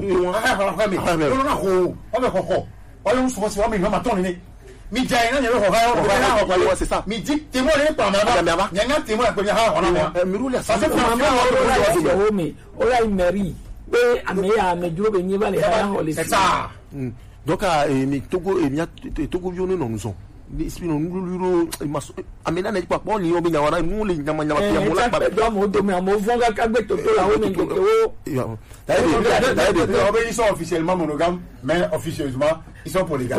on se voit mais ma ton né mi jai na nyero ho ha c'est ça mi dit témoin les pas ma nyanga témoin ko nya ha ona mi rule ça c'est ma mi ola meri be ameya me duro be nyi ba le ha ho le c'est ça donc mi Togo et mi Togo vionu non nous sont ni spino nuluro maso amena na ipa pon ni obi nya wana mu le nyama nyama pia mo la pa do mo do mi amo fonga kagbe to la o nge o d'ailleurs ils sont officiellement monogames mais officieusement ils sont polygames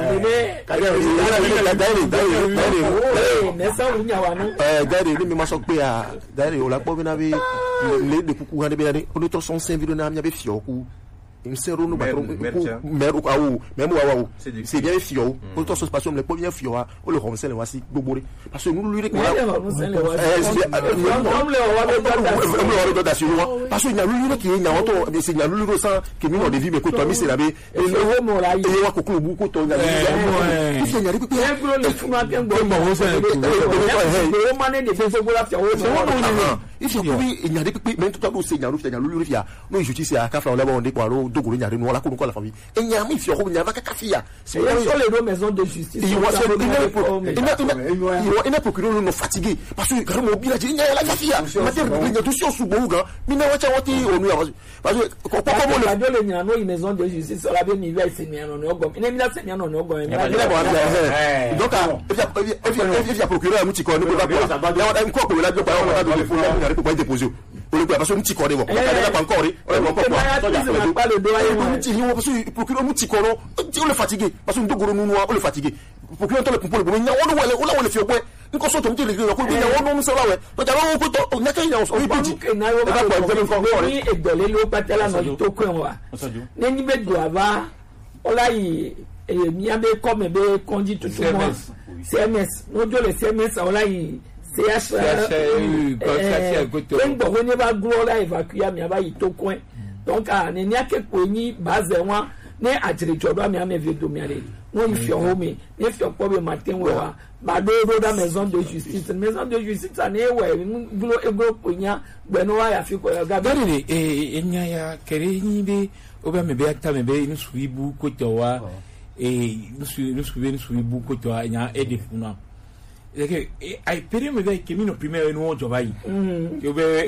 mais ça unya wana d'ailleurs ni mi maso pe a d'ailleurs o la po bi na bi le de kuku ha de bi na de o to son sen video na mi be fioku il s'est ronu ba mer ou aou même ou c'est bien fio pour toi ce passion le premier fio o le romsel wasi gbogbo parce que nous lui parce que il y a lui qui na auto mais c'est il y a lui ça qui nous de vie mais que toi mi c'est la bé et le homo là il wa kokulu bu ko to na il y a ri pe le fuma ken go mo so le mané de fait go la fio il faut que il y a des pe mais tout à c'est il y a lui fia no justice à kafla on de quoi dogoro nyare no la ko ko la famille e nya mi fi ko nya va kafia c'est les maisons de justice il est procureur no fatigué parce que quand mo bila nya la kafia mater nya to si osubo ga mi na wacha wati onu ya parce que ko mo le nya no maison de justice la be ni va se mi no ogom ina mi la se mi no ogom donc il y a procureur mu ti ko ni ko ba ya wa ko ko la jo pa o ma do le fo la ni ko ba déposer o parce que mu ti ko de wo la pa encore procureur muti kono o le fatigué parce que ndogoro nunu o le fatigué procureur to le pour le nya wonu wale o la wale fi ogbe nko so to mti le ko bi nya wonu so la we to ja wo ko to nya kan nya o bi biji na yo ba ko ni edole lo patela no to ko wa ne ni be do ava o la yi mi abe come be konji tutu mo CMS no do le CMS o la yi Bengo woni ba gro la evacuer mi aba yi to coin donc ne ni akeko ni base won ne ajiri jodo mi ame vedo mi ale won if your home if your problem matin we wa ba do da maison de justice na ewe gro ponya gbenu wa ya fi ko ga dari enya ya kere ni be oba me be ata me be ni suibu ko towa ni suibu ko towa nya edefuna que ai pere me dai che mino prima no giovai che be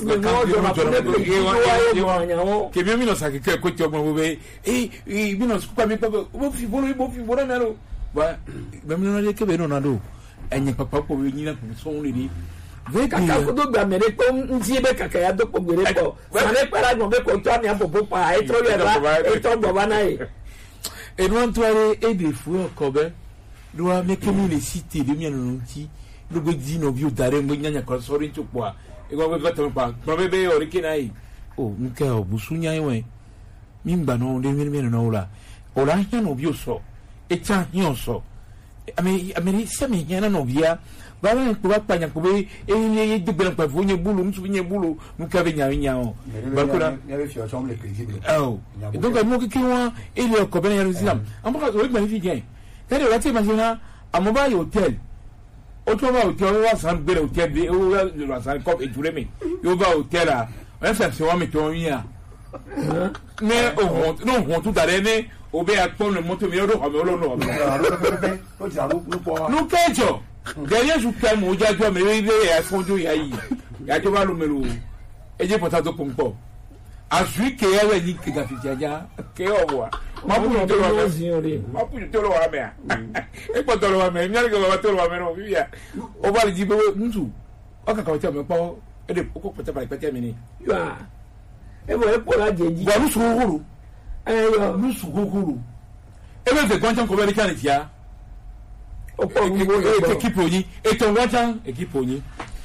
che mio mino sa che questo mo be mino scusa mi proprio bo fi volo nero ba mino non che be non ado enye papa ko ni na so ni ve kaka ko do gba mere ko nti be kaka ya do ko mere ko sare para go be ko to ani apopo pa e tro ye ba e to do ba na e non tuare e di fu ko be doa meke mu le cité de mi anonti lo go di no bi o dare mo nyanya ko so rin tu kwa e go go to pa mo be o ri kinai o nke o busunya iwe mi ngba no de mi no la o la nya no bi o so e cha nya so ameri se mi nya na no bia ba ba ko ba pa nya ko be e de gbe pa fo nye bulu nsu nye bulu mu ka be nya o ba ko la ya be fi o chambre crédible oh donc mo ki wa e le ko be na islam am ba o gba fi gen tẹ́lẹ̀ wá tí ìmọ̀síná àmọ́bá yóò tẹ́lẹ̀ ó tún bá hòtẹ́ẹ̀lì wọ́n sàn gbére hòtẹ́ẹ̀lì ó wá sàn kọ́ ètùrẹ́ mi yóò bá hòtẹ́ẹ̀lì à wọ́n fẹ́ sọ wọ́n mi tó ń yín à ní òhun tó dàrẹ́ ní òbẹ́ àpọ́nù mọ́tò mi ọdún ọ̀mẹ́ olóòrùn ọ̀mẹ́. ló kẹjọ gẹ̀yẹ́ sùn kẹ́ mọ̀ ojájọ́ mi rí ilé ẹ̀ fọ́njú ìyá yìí yàtọ̀ bá lómi lò ẹjẹ́ pọ̀tà tó pọ̀ nǹkan àṣùrí kẹ̀yẹ́ rẹ̀ ní kẹ̀gàfìjàjà kẹ̀yẹ́ ọ̀wọ́ mapuju tolo wa me e po tolo wa me nyari ko wa tolo wa me no bia o ba ji bo ntu o ka ka me po e de ko pete ba pete mi ni ya e bo e po la jeji wa nusu guguru yo nusu guguru e be fe kwancha ko be kan tia équipe oyin ètò wájà équipe oyin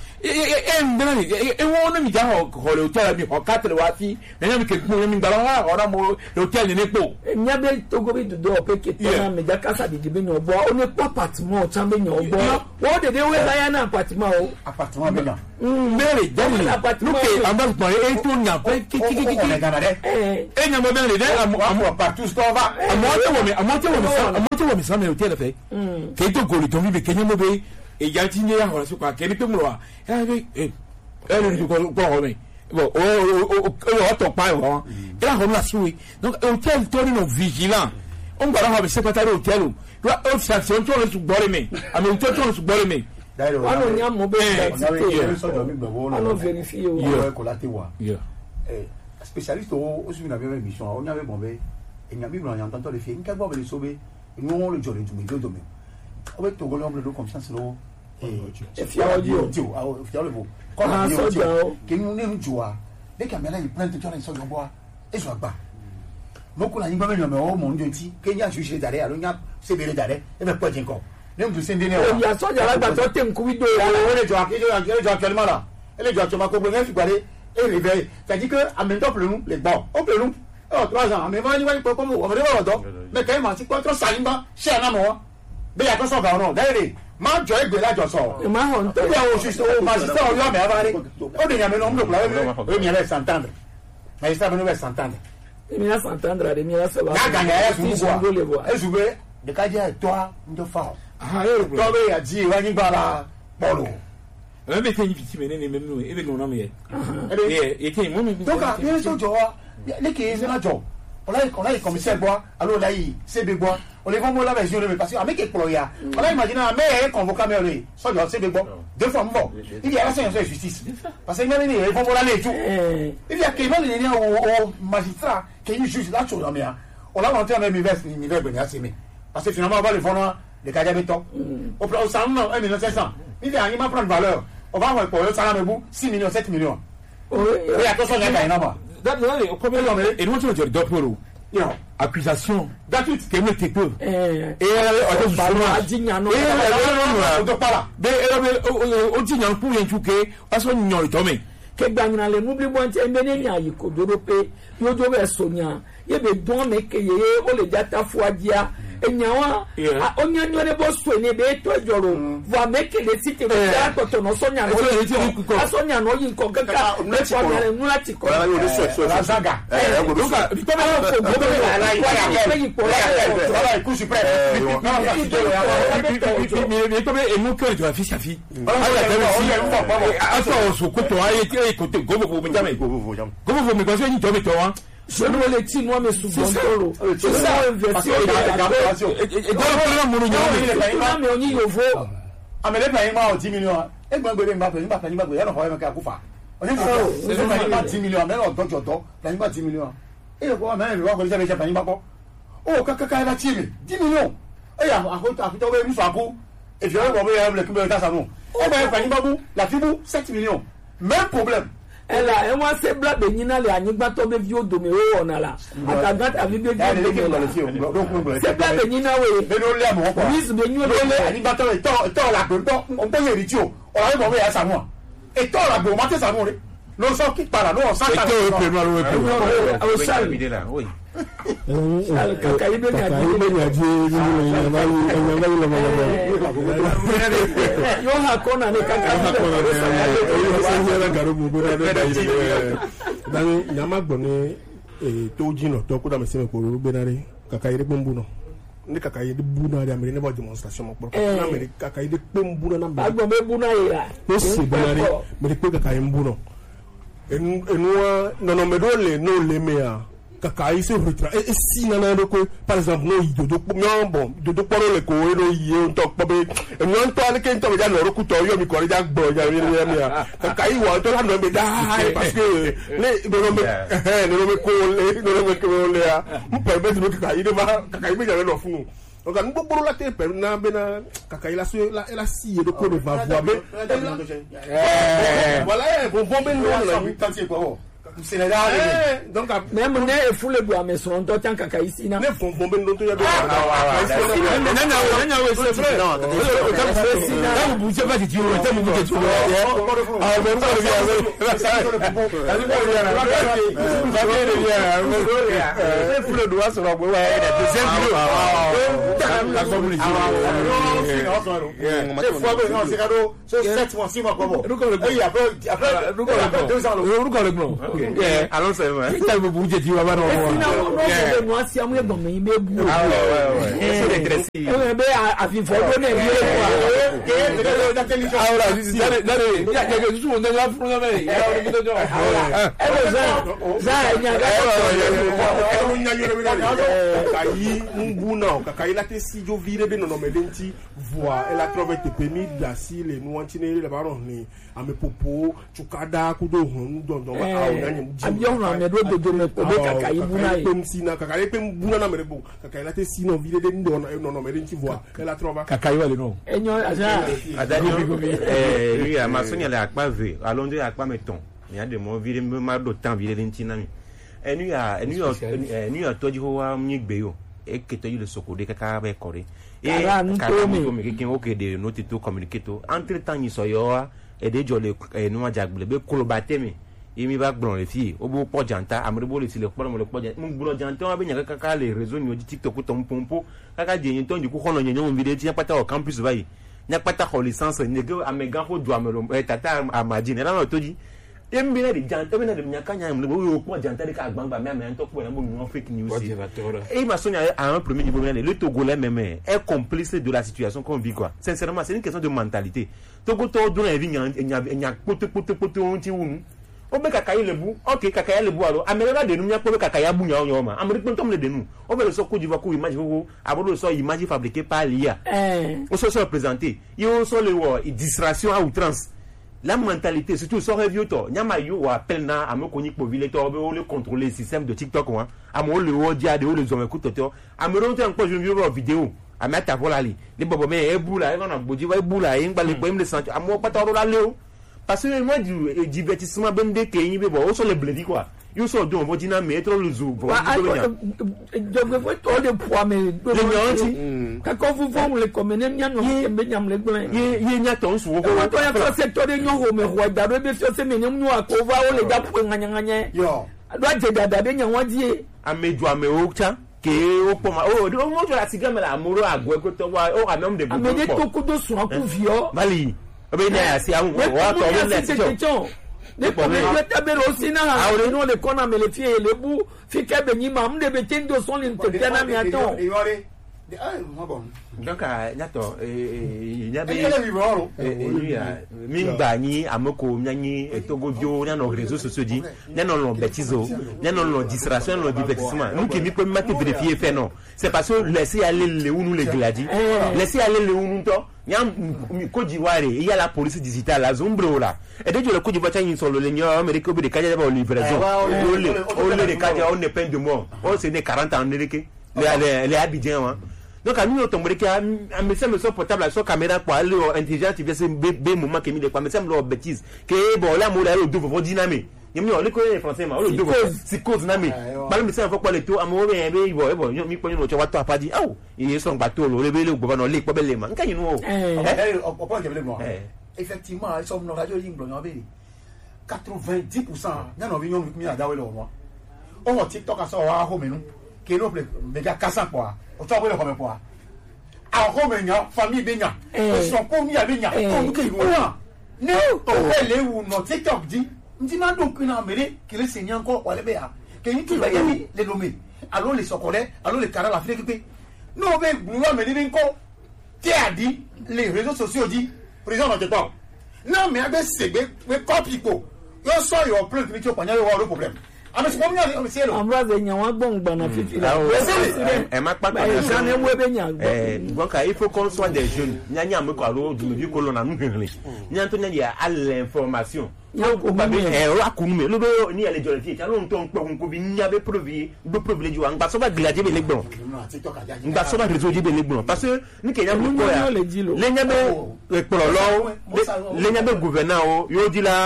ewo ne mi ja hɔ hotel mi hɔ 4 wa fi na mi ke gun mi gbara ha ora mo hotel ni nepo nya be togo bi dodo o pe ke tona me ja kasa didi bi no bo o ne apartment o chan be nya o bo wo de we la na apartment o apartment be na mere jani look apartment e to nya ko kiki nya mo be le de amo partout stova amo te wo mi sa me hotel fe ke to gori to mi be kenya mo be ìjà tí ní àwọn ọ̀rọ̀ kà kẹ́ni pé mo lọ wa ẹ̀rọ ní kọ́ ọ̀rọ̀ mi ọ̀tọ̀ pa ẹ̀wọ̀n ẹ̀rọ àwọn ọ̀rọ̀ sùn donc hôtel tó nínú vigilant ó ń gbàdá wà bí secrétaire hôtel ó fi àṣẹ tó lè sùn gbọ́rẹ̀ mi àmì hôtel tó lè sùn gbọ́rẹ̀ mi. wọn ò ní àmọ́ bẹ́ẹ̀ wọn ò vérifie o. spécialiste o sì fi nàbẹ́ mission àwọn oníyàwó ìbọn bẹ́ẹ̀ èèyàn bíbélì ọ̀yàn tọ́tọ́ lè fi ń kẹ́gbọ́n bẹ̀rẹ̀ sóbẹ́ inú wọn lè jọ lè dùn ìjọ mi o bɛ togolo ɔmɛ do confiance lɔ fiawɔdi o fiawɔdi bo kɔna bi o ti o kinu ne nu ju wa ne ka mɛla yi plɛnti jɔna yi sɔjɔ bɔ wa ezu agba n'o ko la yin gbɛmɛ ɲɔmɛ o mɔ n jɔ ti ke n y'a su sire dare alo n y'a sebere dare e bɛ kpɔ jin kɔ ne muso sen den ne wa. oya sɔjà la gbàtɔ tɛ nkubi do ye. o le jɔ actuellement la e le jɔ actuellement ko gbɛngɛ fi gbare e réveille c'est à dire que a mɛ n tɔ plenu le gbɔ o plenu 3 ans mais wani wani ko ko o mɛ de b'a dɔn mais kɛ ma ti ko trop salimba se a na mɔ wa bí yàtọ̀ sọ̀gà ọ̀nà dáìrè máa jọ ẹgbẹ́ lájọ sọ. ìmọ̀ àwọn tó bí àwọn òṣìṣẹ́ màjísítà ọ̀yọ́ àmì abárí ó lè yàmẹ́ lọ́mọdé kúlọ̀ ó yẹn lẹ́ santandre màjísítà mi ló bẹ santandre. èmi yà santandre àdèmí yà sọ̀rọ̀ àwọn yàgànyà ẹ̀ sùn bọ̀ ẹ̀ sùn bẹ́ dèkájẹ́ ẹ̀tọ́ ǹjọ́ fà ọ́ tọ́ bẹ́ yà jí ìwà nígbà la pọ̀lù. ẹ bẹ tẹyin fiti mi ne ni mẹnu e bẹ nùnà mi yẹ ẹ tẹyin mọ mi. dọ́kà bí ẹ sọ jọ wa ne kì í sẹ́nà jọ ọláyì commissaire gbọ́ alo ọláyì sebe gbọ́ olùfọ́n mọ́ lábẹ́ ìṣúná mi parce que àmì kìkìlọ̀ ya ọláyì màjínà mẹ́ẹ̀ẹ́ convoqué mi ọ̀rẹ́ sọ́jọ́ sebe gbọ́ deux fois mbọ̀ ibi alasẹ́yìn sọ justice parce que nyẹ́mi ni ìfọ́n mọ́ lálẹ́ ètú ibi àkèémọ́ lè ní o magistrat kèyí juge láti ọ̀rọ̀ mi à ọ̀làwọ̀n tí a mẹ́ mi bẹ́ẹ̀ mi bẹ́ẹ̀ gbẹ̀ni àti mi parce que finalement ọba lè fọ́nà lè kájà mi tọ́ o sàn náà 1 500 000 ibi àyìn má prendre valeur ọba àwọn ìpọ̀ yóò sára mi bú 6 millions 7 millions ó yàtọ̀ sọ́jà ẹ̀ka yìí náà mọ̀. dábìlì o kọ́ bẹ́ẹ̀ lọ́mọ èdè wọ́n ti wọ́n jọ̀rọ̀ dọ́pọ̀rọ̀ accusation gratuite kemi te pe ọjọ sọrọ o ti yan kú yẹn ju ke ọsọ yan ìtọ́ mi. kẹgbà yìnyín lè mú bí wọn ti ẹgbẹ ní àyè kò dúró pé yóò jó bẹ sọnyà yẹ bẹ dán mi kéye ó lè já ta fún adìyà enyawa onye nyere bo so ne be to ejoro wa mekele site be ya to no sonya no asonya no yin ko kaka ne ko mere nu lati ko la yo so saga go do ka ko be ko go be la ya ko la ku supre mi to be emu ko jo afi safi ala te si aso so ko to aye ti ko te go bo mi jame go bo mi ko se ni to mi to wa sọ́nù wọlé tí wọ́n mi sùn gbọ́ndọ̀rọ̀ sísá ìnvẹ̀sí ìdàgbàsí oní yòófó. àmẹ́lẹ́ pẹ̀lú máa 10 millions ẹgbẹ́ gbẹ̀rẹ̀ nígbà pẹ̀lú nígbà pẹ̀lú yẹn lọ́kọ̀ ẹ̀mẹ́kẹ́ àkúfà onígbà pẹ̀lú máa 10 millions àmẹ́lẹ́ ọ̀dọ́jọ̀dọ́ pẹ̀lú nígbà 10 millions ẹ̀yẹ kọ́ àmẹ́lẹ́ ìlú ọkọ̀ ìṣẹ́ pẹ̀lú nígbà pọ̀ ó kàkàkà ẹ̀ bá 10 millions ẹ̀yà àfitọ́ bẹ́ẹ̀ nísọ̀ àkú ìfìyàwó bọ̀ bẹ́ẹ̀ ẹ̀mẹ́lẹ́ kúbẹ̀rẹ̀ tásánù ẹ̀gbẹ́ pẹ̀lú nígbà bú làfíbú 7 millions même problème. ẹla ẹ wọn ṣe bla bẹ yín náà lè àyíngbàtọ bẹ fi ó domi owó ọ̀nà la àtàgà tàbí bẹ fi ó domi la ṣe bla bẹ yín náà wẹ̀ wíìsì bẹ yín ó lé. àyíngbàtọ ìtọ́ làgbò ńtọ́ yẹ̀rì tí o ọ̀rọ̀ ìbọn bẹ́ẹ̀ yà sàmú à ìtọ́ làgbò má tẹ̀ sàmú rẹ ló sọ kí padà ló wọ̀ sáńtà ètò ìpè náà ló wẹ̀ pè kàkà yìí bẹ ní àdé yóò hà kọ́nà ní kàkà dani nyama gbɔni tó jìnnà tó kó dàmé sẹmẹ kó lóru gbẹnari kàkà yìí gbẹn bùnà ní kàkà yìí bùnà rẹ àmì ní bá demonstration mọ kpọrọ kàkà yìí gbẹn bùnà náà mẹ. agbọn bẹ bùnà yìí la. ó sì gbẹnari mẹ pé kàkà yìí bùnà enuwa nɔnɔmɛ dɔ le n'o le mɛ yan kàkà yìí se retira esi nana de ko par exemple n'o yi dodo ɲɔgɔn bɔn dodo kpɔrɔ le ko e n'o yi ye ntɔ kpɔ bɛ enuwa ntɔ ale ke ntɔ bɛ ja nɔrɔ kutɔ yɔ mi kɔrɔ ja gbɔ ja yɛ yɛ mi yan kàkà yìí wa ntɔ la nɔ bɛ daa parce que ne nɔnɔmɛ ko le ya n pɛ bɛ tɛmɛ kàkà yìí de ma kàkà yìí bɛ ɲa lɔ funu nka n gbogbo la te pɛrɛ n'a bɛ na kàkà yìí la so la si ye de ko de va voix bɛ wala yɛ bɔn bɛ n'o la Sénégal donc même ne e fule do ameson to tan kaka isi na ne fon fon ben do to ya do nana we c'est vrai non vous bougez pas du tout vous bougez tout ah ben ça fule do aso na gbe wa da deuxième vidéo la communauté c'est fois que non c'est cadeau c'est 7 mois 6 mois quoi bon et après 2 ans le blanc allons c'est vrai ça vous bougez tu vas pas non moi si amu bon me be bu c'est dégressif be a fi fo do ne ahora ya que tu on la fruna me ya ahora que yo Kakai Mbuna, Kakai la te si jo vire be non melenti voix elle a trouvé te permis d'assis les nous antiner le baron ni ame popo chukada kudo hon don don abion na me do me ko be Kakai Mbuna pem si na Kakai pem Mbuna na me bo Kakai la te si no vire de non melenti voix elle a trouvé Kakai wale no enyo aja adani lui a masonia le akpa ve alonde akpa meton ya de mo vire me ma do temps vire lentina mi enu ya toji ho wa migbe yo e keto yi le sokode kaka be kore e kaka mi kekin o ke de no tito communicate entre temps ni so yo e de jo le enu ajagbele be kolo batemi imi ba gbon le fi o bo po janta amribo le sile po mo le po janta mo gbon janta wa be nya kaka le réseau ni o di TikTok to mpompo kaka je yin to ndi ku hono nyenye mo video ti pata o campus bayi nya pata ko licence ni ge amega ho du amelo tata amajine la no toji embina di janta bena de nyaka nya mle bo ko janta de ka gbangba me to ko na bo no fake news et ma sonia à un premier niveau le Togolais même est complice de la situation qu'on vit quoi sincèrement c'est une question de mentalité Togo to do na vi nya poto onti wunu o be Kakai lebu OK Kakai lebu alo amela de nu nya ko be Kakai bu nya onyo ma amri pon tom le de nu o be le so ko diva ko image ko abodo so image fabriquée par l'IA o so représenter yo so le wo distraction à outrance. La mentalité, surtout sur review to, nyama yo wa appel na amoko ni povile to be o le contrôler le système de TikTok wa. Amo le o dia de o le zo écoute to. Amero te encore je vidéo vidéo. Amata vola li. Le bobo me ebula, e na gboji wa ebula, e ngba le po im le santi. Amo pata ro la leo. Parce que moi du divertissement bende ke yin be bo o so le bledi quoi. Yo so do mo dina me trop le zo. Je veux to de poids me do le kako fu fo le komene nya no be nyam le glen ye nya ton su ko to ya to secteur de nyo ho me ho da be fi se me nyam no akova o le da pu nganya yo do je da be nya wadie amedu ame okcha ke o po ma o do mo jo la sigama la amuro agwe ko to wa o amem de bu amede to ko do su aku vio mali obe na ya si awu wa to le letio ne ko me tabero sina awre no le kona me le fie le bu fi ke be nyima am de be tendo son le te na mi aton donc nyato nyabe mingba ni amoko nyanyi Togo bio nya no réseaux sociaux di nya no bêtiso nya no distraction no divertissement nous qui mi peut mettre vérifier fait non c'est parce que laisser aller les ou nous les gladi laisser aller les ou nous to nyam Côte d'Ivoire il y a la police digitale la zombro là et dès que le Côte d'Ivoire tient sur le ligne américain de kaja ba livraison on le kaja on ne peine de mort on c'est né 40 ans américain les Abidjan donc à nous tomber que un message sur portable sur caméra pour aller intelligent tu sais be moment que mi de quoi mais ça me bêtise que bon là mo là le deux faut dynamique yemi o le ko français ma o le deux c'est cause nami bal mi ça faut quoi le tout amo be bon mi ko no wa to apadi aw e so ngba to lo le be le gbo na le po be le ma nkan yin no o point que le mo effectivement ils sont no radio yin blon be 90% nya no bi mi adawe lo mo o TikTok aso wa ho menu ke no ple mega kasa kwa o to le ko me kwa a ho me nya famille be nya so ko mi be nya ko ke ru na ne o le wu no TikTok di ndi ma do kuna mere kele senyan ko wale be ya ke yin ki ba yami le nomi alo le sokole alo le kara la fike pe no be gbuwa me ni ko ti adi les réseaux sociaux di président de TikTok na me abe segbe we copy ko yo so your plate ni ti o panya yo wa problem ame so mi o se lo amra be nya wa gbongba na fifi la e ma pa pa ça ne we be nya donc il faut qu'on soit des jeunes nya nya me ko alo du mi ko lo na nu hiri nya to nya ya à l'information o ba be o akunu me lo be ni ele jore ti lo nto npo ko bi nya be prove ju angba so ba gladi be legbon ngba so ba réseau di be legbon parce que ni ke nya mo ko ya le nya be poro lo le nya be gouverneur o yo di la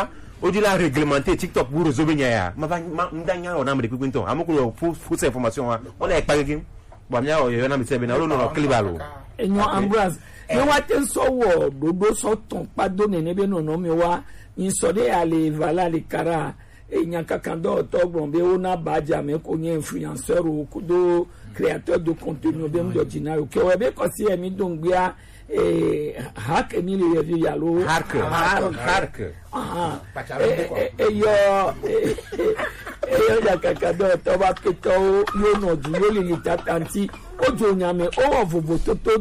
ojú la réglementé TikTok pour réseau bi nya ma nda nya ona me de kwento amoko full information wa on la pa gem bo nya o yo na mi se be na lo no klibalo enyo Ambrose ni wa ten so wo dodo so ton pado ne be no no mi wa in so de ale vala le kara enya kakando to gbon be ona baja me ko nye influenceur o kudo créateur de contenu be mdo jina o ke we be ko si emi dongbia hack ni le revi yalo hack yo ya kakando to ba ke to yo no ju yo li tatanti ojo nyame o vovo to